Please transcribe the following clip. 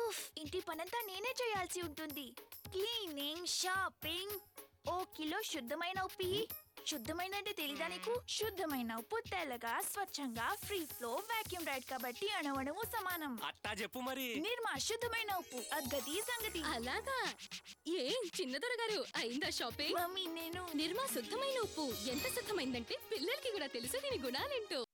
ఉఫ్, ఇంటి పనంతా నేనే చేయాల్సి ఉంటుంది. Cleaning, shopping. ఓ కిలో శుద్ధమైన ఉప్పు ఇయ్యి. శుద్ధమైన అంటే తెలీదా నీకు? శుద్ధమైన ఉప్పు తెల్లగా, స్వచ్ఛంగా, ఫ్రీ ఫ్లో, వాక్యూమ్ రైడ్ కాబట్టి అణువణువు సమానం. అట్టా చెప్పు మరి. నిర్మా శుద్ధమైన ఉప్పు, అగ్గది సంగతి. అలాగా? ఏం చిన్నదొర గారు, అయిందా షాపింగ్? మమ్మీ నేను నిర్మా శుద్ధమైన ఉప్పు ఎంత శుద్ధమైందంటే పిల్లలకి కూడా తెలుసు దీని గుణాలేంటో.